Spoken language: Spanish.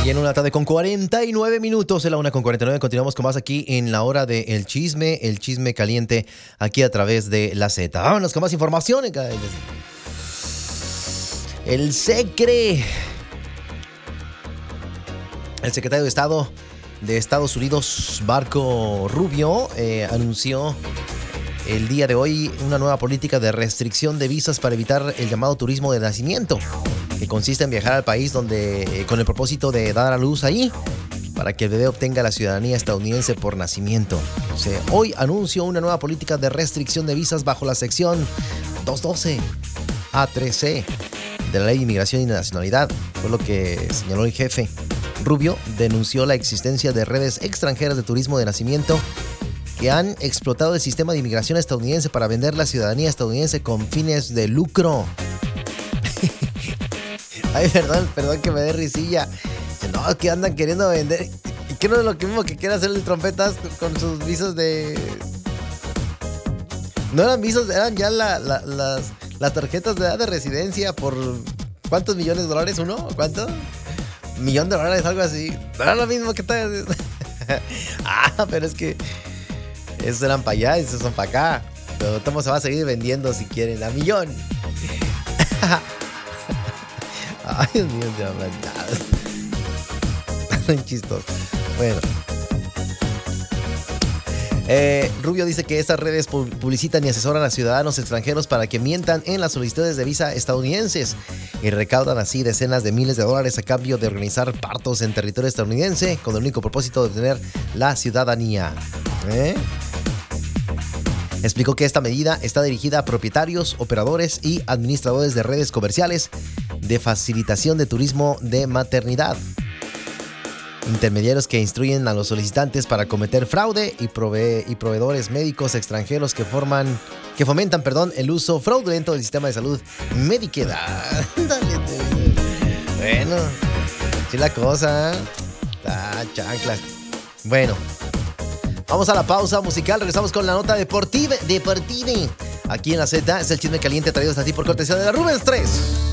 Y en una tarde con 49 minutos, en la 1:49, continuamos con más aquí en la hora del chisme, el chisme caliente, aquí a través de la Z. Vámonos con más información. El secretario de Estado de Estados Unidos, Marco Rubio, anunció el día de hoy una nueva política de restricción de visas para evitar el llamado turismo de nacimiento, que consiste en viajar al país donde con el propósito de dar a luz ahí para que el bebé obtenga la ciudadanía estadounidense por nacimiento. Hoy anunció una nueva política de restricción de visas bajo la sección 212 A3C de la Ley de Inmigración y Nacionalidad. Fue lo que señaló el jefe. Rubio denunció la existencia de redes extranjeras de turismo de nacimiento que han explotado el sistema de inmigración estadounidense para vender la ciudadanía estadounidense con fines de lucro. Ay, perdón que me dé risilla. No, que andan queriendo vender. ¿Qué no es lo mismo que quiere hacer el Trompetas con sus visas de...? No eran visas, eran ya las tarjetas de residencia por... ¿Cuántos millones de dólares uno? ¿Cuánto? $1,000,000, algo así. No era lo mismo que tal. Pero es que esos eran para allá y esos son para acá. Pero Tomo se va a seguir vendiendo si quieren a $1,000,000. Ay, Dios mío, de verdad. Chistoso. Bueno. Rubio dice que estas redes publicitan y asesoran a ciudadanos extranjeros para que mientan en las solicitudes de visa estadounidenses y recaudan así decenas de miles de dólares a cambio de organizar partos en territorio estadounidense con el único propósito de obtener la ciudadanía. Explicó que esta medida está dirigida a propietarios, operadores y administradores de redes comerciales de facilitación de turismo de maternidad, intermediarios que instruyen a los solicitantes para cometer fraude y proveedores médicos extranjeros que fomentan el uso fraudulento del sistema de salud Medicaid. Bueno, sí la cosa. Chanclas. Bueno, vamos a la pausa musical. Regresamos con la nota deportiva. Aquí en la Z es el chisme caliente traído hasta ti por cortesía de la Rubens 3.